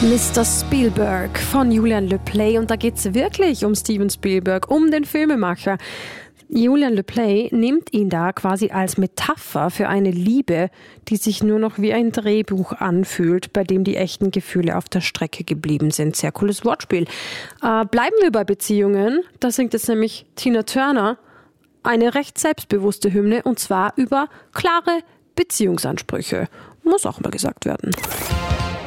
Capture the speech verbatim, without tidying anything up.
Mister Spielberg von Julian Le Play. Und da geht es wirklich um Steven Spielberg, um den Filmemacher. Julian Le Play nimmt ihn da quasi als Metapher für eine Liebe, die sich nur noch wie ein Drehbuch anfühlt, bei dem die echten Gefühle auf der Strecke geblieben sind. Sehr cooles Wortspiel. Äh, bleiben wir bei Beziehungen. Da singt jetzt nämlich Tina Turner eine recht selbstbewusste Hymne, und zwar über klare Beziehungsansprüche. Muss auch mal gesagt werden.